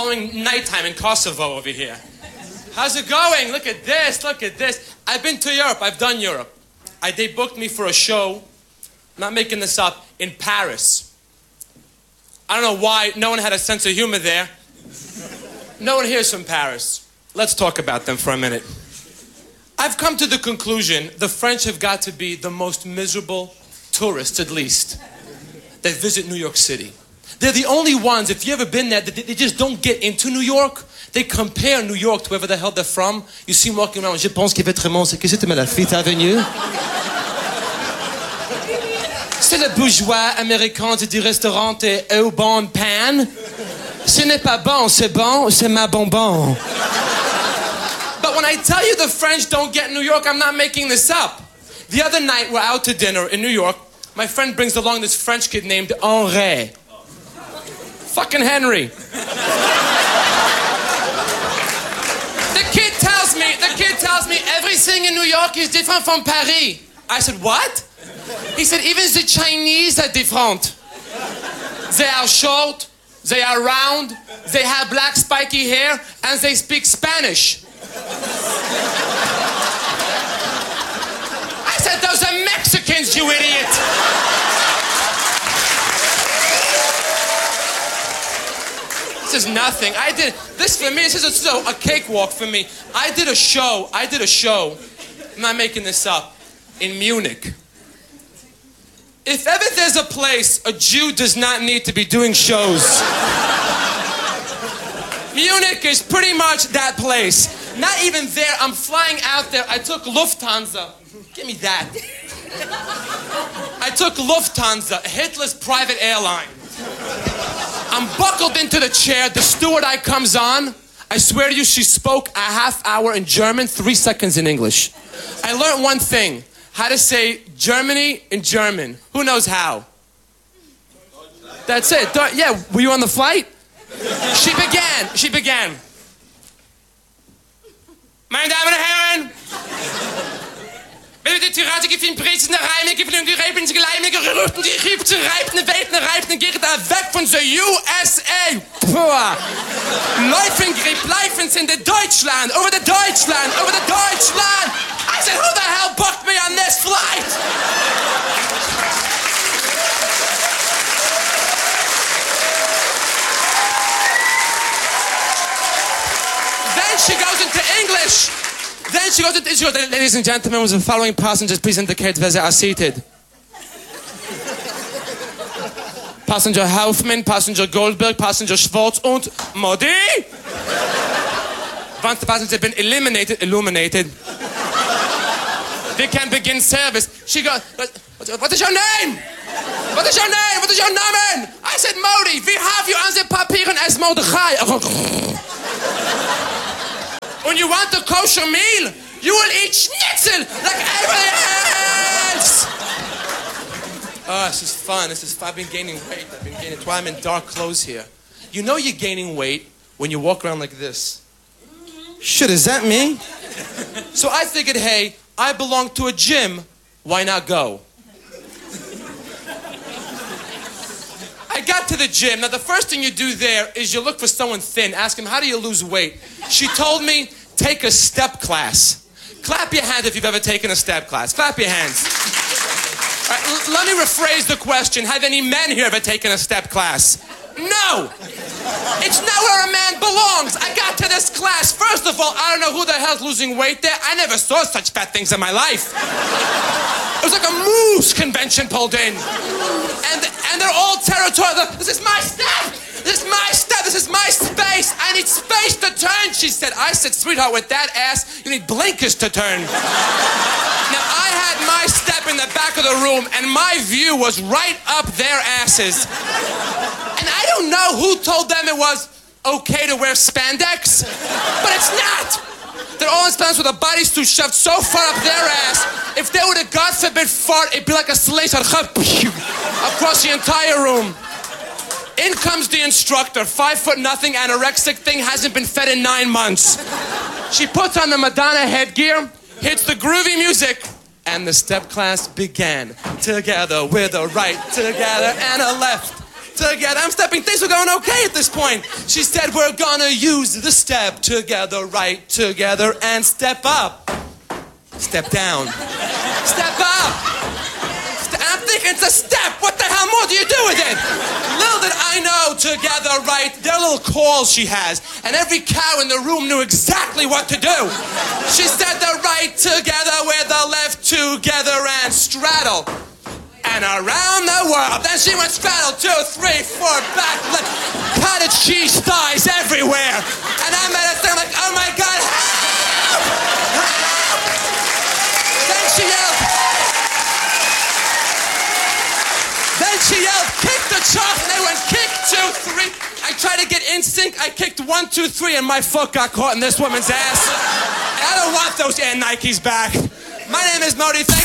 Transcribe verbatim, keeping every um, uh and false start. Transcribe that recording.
following nighttime in Kosovo over here. How's it going? Look at this, look at this. I've been to Europe, I've done Europe. I, they booked me for a show, not making this up, in Paris. I don't know why, no one had a sense of humor there. No one here's from Paris. Let's talk about them for a minute. I've come to the conclusion the French have got to be the most miserable tourists, at least, that visit New York City. They're the only ones, if you've ever been there, they just don't get into New York. They compare New York to wherever the hell they're from. You see them walking around, je pense qu'il fait très bon, c'est que c'était la Fifth Avenue. C'est le bourgeois américain du restaurant au bon pan. Ce n'est pas bon, c'est bon, c'est ma bonbon. But when I tell you the French don't get New York, I'm not making this up. The other night, we're out to dinner in New York. My friend brings along this French kid named Henri. Fucking Henry. The kid tells me, the kid tells me everything in New York is different from Paris. I said, what? He said, even the Chinese are different. They are short, they are round, they have black spiky hair, and they speak Spanish. I said, those are Mexicans, you idiot. This is nothing. I did, this for me, this is a, so, a cakewalk for me. I did a show, I did a show, I'm not making this up, in Munich. If ever there's a place a Jew does not need to be doing shows, Munich is pretty much that place. Not even there, I'm flying out there. I took Lufthansa. Give me that. I took Lufthansa, Hitler's private airline. I'm buckled into the chair. The steward I comes on. I swear to you, she spoke a half hour in German, three seconds in English. I learned one thing. How to say Germany in German. Who knows how? That's it. Yeah, were you on the flight? She began, she began. Meine Damen und Herren, wenn die Tirade gibt in Prisen der Reime, gibt in die Reiben, die Leime, gerüchten, die Riebte, Reibten, Welten, Reibten, geht da weg von der U S A. Puh. Läufen, Grieb, Leifen sind in Deutschland, over the Deutschland, over the Deutschland. I said, who the hell booked me on this flight? Then she goes into English. Then she goes into English. Ladies and gentlemen, with the following passengers, please indicate where they are seated. Passenger Hoffman, Passenger Goldberg, Passenger Schwartz und Modi. Once the passengers have been eliminated, illuminated, they can begin service. She goes, what is your name? What is your name? What is your name? I said, Modi, we have you on the papieren as Mordechai. When you want a kosher meal, you will eat schnitzel like everybody else. Oh, this is fun. This is fun. I've been gaining weight. I've been gaining. That's why I'm in dark clothes here. You know you're gaining weight when you walk around like this. Shit, is that me? So I figured, hey, I belong to a gym. Why not go? I got to the gym. Now, the first thing you do there is you look for someone thin. Ask him, how do you lose weight? She told me, take a step class. Clap your hands if you've ever taken a step class. Clap your hands. All right, l- let me rephrase the question. Have any men here ever taken a step class? No! It's not where a man belongs. I got to this class. First of all, I don't know who the hell's losing weight there. I never saw such fat things in my life. It was like a moose convention pulled in. And, and they're all territorial. This is my step! This is my step! This is my space! I need space to turn, she said. I said, sweetheart, with that ass, you need blinkers to turn. Now, I had my step in the back of the room, and my view was right up their asses. And I don't know who told them it was okay to wear spandex, but it's not. They're all in spandex with a bodysuit shoved so far up their ass. If they would have, God forbid, fart, it'd be like a slingshot across the entire room. In comes the instructor, five foot nothing, anorexic thing, hasn't been fed in nine months. She puts on the Madonna headgear, hits the groovy music, and the step class began. Together with a right, together and a left. together. I'm stepping. Things were going okay at this point. She said, we're gonna use the step together, right together, and step up. Step down. Step up. Ste- I'm thinking it's a step. What the hell more do you do with it? Little did I know, together, right, there are little calls she has, and every cow in the room knew exactly what to do. She said the right together with the left together and straddle. And around the world. Then she went straddle, two, three, four, back, left. Cottage cheese thighs everywhere. And I'm at it, I'm like, oh my God, help! Help! Then she yelled, then she yelled, kick the chalk, and they went kick, two, three. I tried to get in sync, I kicked one, two, three, and my foot got caught in this woman's ass. And I don't want those Air Nikes back. My name is Modi, thank